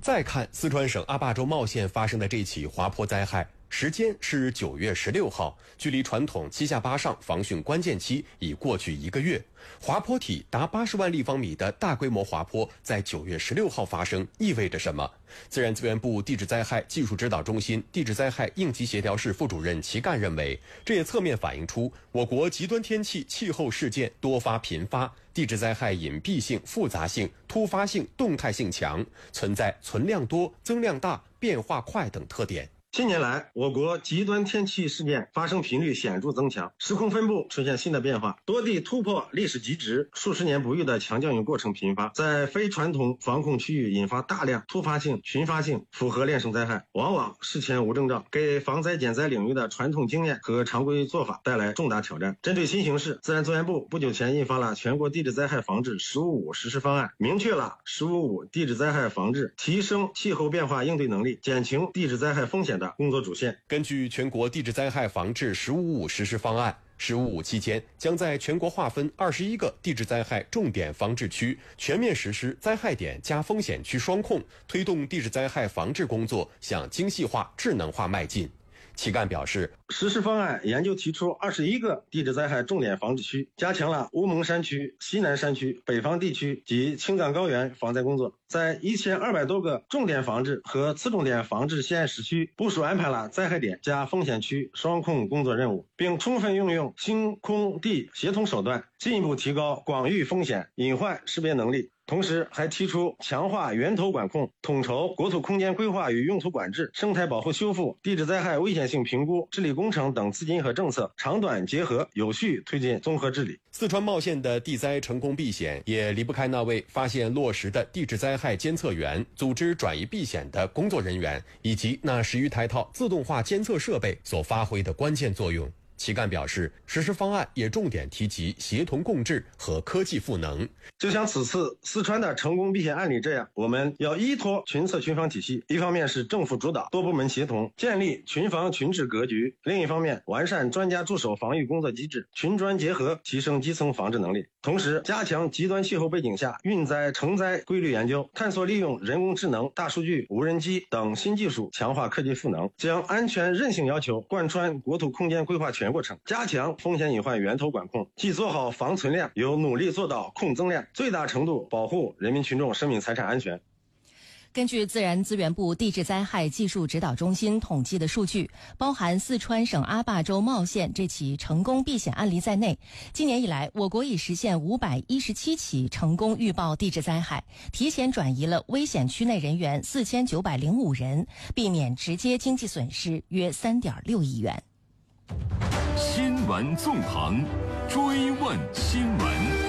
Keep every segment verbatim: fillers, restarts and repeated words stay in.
再看四川省阿坝州茂县发生的这起滑坡灾害，时间是九月十六号，距离传统七下八上防汛关键期已过去一个月。滑坡体达八十万立方米的大规模滑坡在九月十六号发生，意味着什么？自然资源部地质灾害技术指导中心地质灾害应急协调室副主任齐干认为，这也侧面反映出我国极端天气气候事件多发频发，地质灾害隐蔽性、复杂性、突发性、动态性强，存在存量多、增量大、变化快等特点。 近年来，我国极端天气事件发生频率显著增强，时空分布出现新的变化，多地突破历史极值，数十年不遇的强降雨过程频发，在非传统防控区域引发大量突发性、群发性复合链生灾害，往往事前无征兆，给防灾减灾领域的传统经验和常规做法带来重大挑战。针对新形势，自然资源部不久前印发了全国地质灾害防治“十五五”实施方案，明确了“十五五”地质灾害防治提升气候变化应对能力、减轻地质灾害风险的工作主线。 根据全国地质灾害防治“十五五”实施方案，“十五五”期间将在全国划分二十一个地质灾害重点防治区，全面实施灾害点加风险区双控，推动地质灾害防治工作向精细化、智能化迈进。齐干表示， 实施方案研究提出二十一个地质灾害重点防治区，加强了乌蒙山区、西南山区、北方地区及青藏高原防灾工作，在一千二百多个重点防治和次重点防治县市区部署安排了灾害点加风险区双控工作任务，并充分运用星空地协同手段，进一步提高广域风险隐患识别能力。同时还提出强化源头管控，统筹国土空间规划与用途管制、生态保护修复、地质灾害危险性评估、治理工程等资金和政策长短结合，有序推进综合治理。 四川茂县的地灾成功避险也离不开那位发现落实的地质灾害监测员、组织转移避险的工作人员，以及那十余台套自动化监测设备所发挥的关键作用。齐干表示，实施方案也重点提及协同共治和科技赋能。 就像此次四川的成功避险案例这样，我们要依托群策群防体系，一方面是政府主导、多部门协同，建立群防群治格局；另一方面，完善专家驻守防御工作机制，群专结合，提升基层防治能力。同时，加强极端气候背景下运灾成灾规律研究，探索利用人工智能、大数据、无人机等新技术，强化科技赋能，将安全韧性要求贯穿国土空间规划全过程，加强风险隐患源头管控，既做好防存量，又努力做到控增量，最大程度保护人民群众生命财产安全。 根据自然资源部地质灾害技术指导中心统计的数据，包含四川省阿坝州茂县这起成功避险案例在内，今年以来，我国已实现五百一十七起成功预报地质灾害，提前转移了危险区内人员四千九百零五人，避免直接经济损失约三点六亿元。 新闻纵横，追问新闻。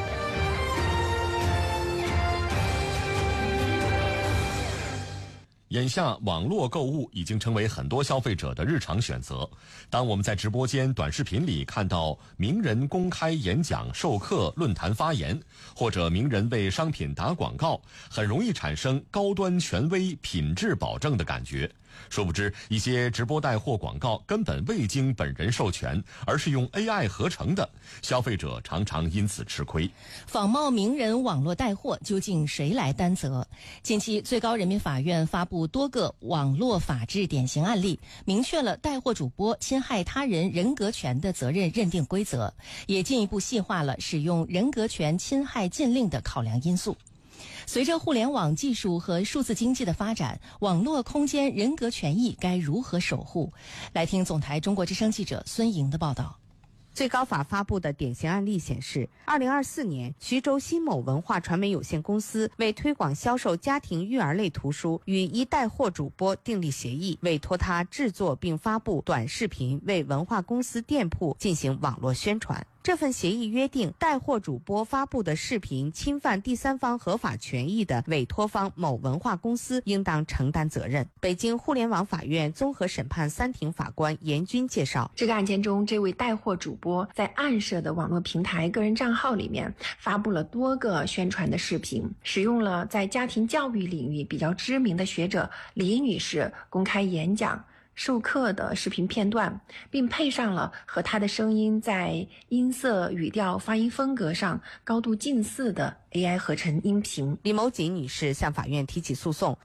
眼下，网络购物已经成为很多消费者的日常选择。当我们在直播间、短视频里看到名人公开演讲、授课、论坛发言，或者名人为商品打广告，很容易产生高端、权威、品质保证的感觉。殊不知，一些直播带货广告根本未经本人授权，而是用 A I 合成的，消费者常常因此吃亏。 仿冒名人网络带货，究竟谁来担责？近期，最高人民法院发布多个网络法治典型案例，明确了带货主播侵害他人人格权的责任认定规则，也进一步细化了使用人格权侵害禁令的考量因素。随着互联网技术和数字经济的发展，网络空间人格权益该如何守护？来听总台中国之声记者孙莹的报道。 最高法发布的典型案例显示，二零二四年，徐州新某文化传媒有限公司为推广销售家庭育儿类图书，与一带货主播订立协议，委托他制作并发布短视频，为文化公司店铺进行网络宣传。这份协议约定，带货主播发布的视频侵犯第三方合法权益的委托方某文化公司应当承担责任。北京互联网法院综合审判三庭法官严军介绍， 这个案件中，这位带货主播在暗设的网络平台个人账号里面发布了多个宣传的视频，使用了在家庭教育领域比较知名的学者李女士公开演讲授课的视频片段，并配上了和她的声音在音色、语调、发音风格上高度近似的 A I 合成音频。 李某锦女士向法院提起诉讼，